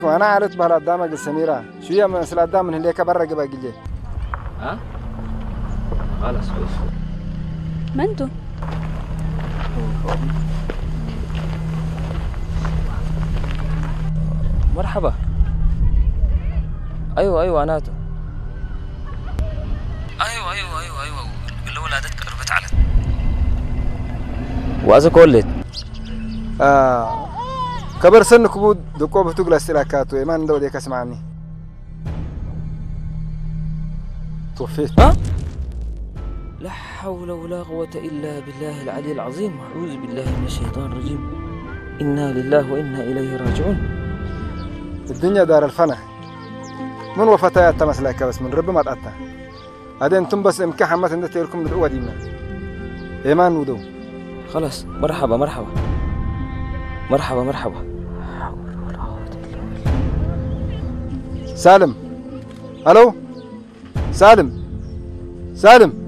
وانا عرفت بهالقدامك السميرة شوية من القدام من هناك برا جبا جلي ها؟ خلاص كويس. ما انتو؟ مرحبا. ايوه اناتو. ايوه اللي ولادتك قربت علت وازك ولد كبر سنك بود دكوا بتقول استلاكاتو إيمان دو ديك اسمعني توفيت ها؟ لا حول ولا قوة إلا بالله العلي العظيم. أعوذ بالله من الشيطان الرجيم. إنا لله وإنا إليه راجعون. الدنيا دار الفنا من وفتايات تمسلك بس من رب ما تأتى هذا انتم بس امكح ما تندتي لكم القوة دينا إيمان ودو خلاص مرحبا. سالم الو سالم